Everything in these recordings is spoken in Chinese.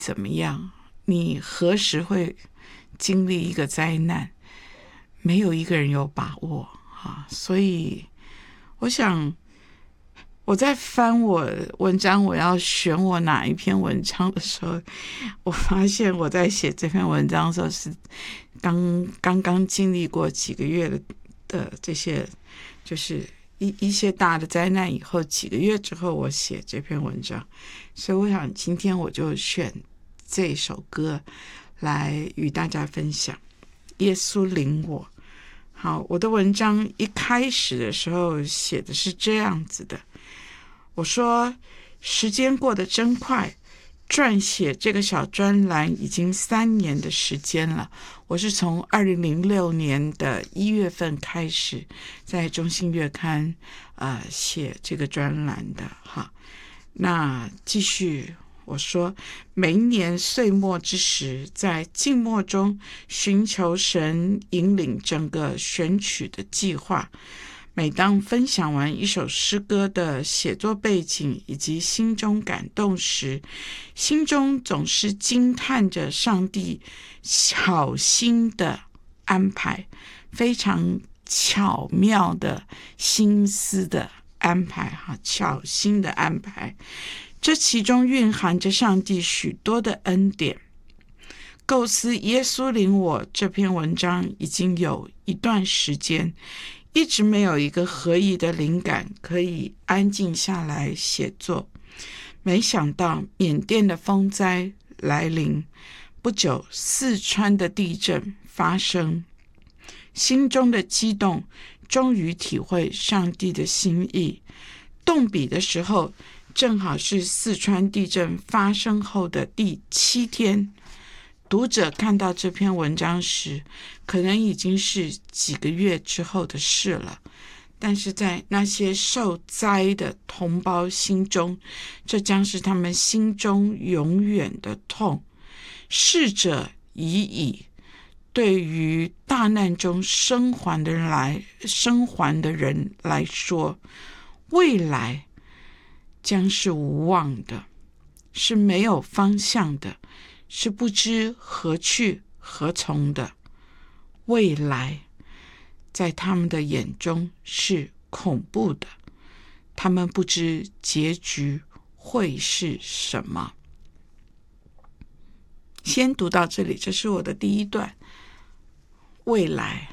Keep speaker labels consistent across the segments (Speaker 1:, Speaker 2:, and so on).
Speaker 1: 怎么样，你何时会经历一个灾难，没有一个人有把握啊。所以我想我在翻我文章，我要选我哪一篇文章的时候，我发现我在写这篇文章的时候是刚刚经历过几个月的这些，就是一些大的灾难以后，几个月之后我写这篇文章，所以我想今天我就选这首歌来与大家分享。耶稣领我。好，我的文章一开始的时候写的是这样子的，我说时间过得真快，撰写这个小专栏已经3年的时间了。我是从2006年的1月份开始在中信月刊写这个专栏的哈。那继续我说，每一年岁末之时，在静默中寻求神引领整个选曲的计划。每当分享完一首诗歌的写作背景以及心中感动时，心中总是惊叹着上帝巧心的安排，非常巧妙的心思的安排，巧心的安排。这其中蕴含着上帝许多的恩典。构思耶稣领我这篇文章已经有一段时间，一直没有一个合宜的灵感可以安静下来写作。没想到缅甸的风灾来临，不久四川的地震发生，心中的激动终于体会上帝的心意。动笔的时候正好是四川地震发生后的第7天，读者看到这篇文章时，可能已经是几个月之后的事了。但是在那些受灾的同胞心中，这将是他们心中永远的痛。逝者已矣，对于大难中生还的人来说，未来将是无望的，是没有方向的，是不知何去何从的。未来在他们的眼中是恐怖的，他们不知结局会是什么。先读到这里，这是我的第一段。未来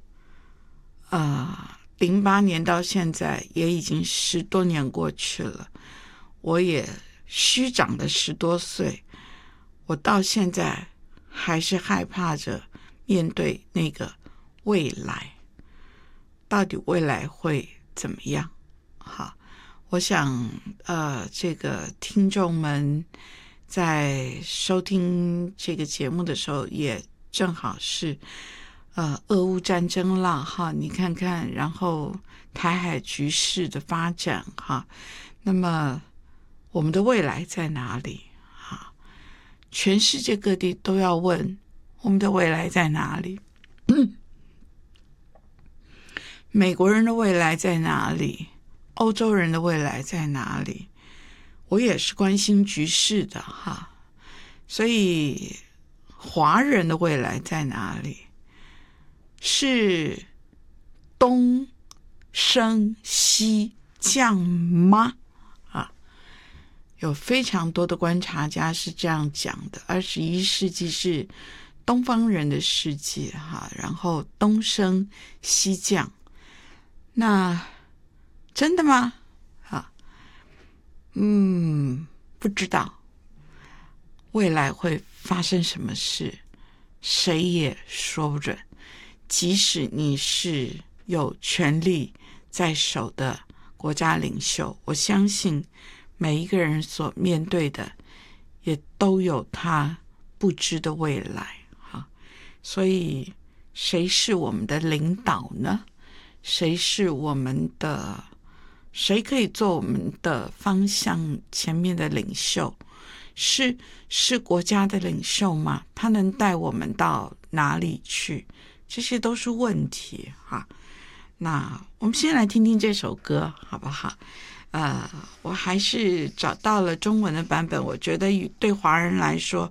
Speaker 1: 08年到现在也已经10多年过去了，我也虚长了10多岁，我到现在还是害怕着面对那个未来，到底未来会怎么样？好，我想这个听众们在收听这个节目的时候，也正好是俄乌战争啦哈，你看看，然后台海局势的发展哈，那么我们的未来在哪里？哈，全世界各地都要问我们的未来在哪里？美国人的未来在哪里？欧洲人的未来在哪里？我也是关心局势的哈，所以华人的未来在哪里？是东升西降吗？有非常多的观察家是这样讲的，21世纪是东方人的世纪哈，然后东升西降。那真的吗？不知道未来会发生什么事，谁也说不准。即使你是有权力在手的国家领袖，我相信每一个人所面对的也都有他不知的未来哈。所以谁是我们的领导呢？谁可以做我们的方向前面的领袖？是国家的领袖吗？他能带我们到哪里去？这些都是问题哈。那我们先来听听这首歌好不好？我还是找到了中文的版本，我觉得对华人来说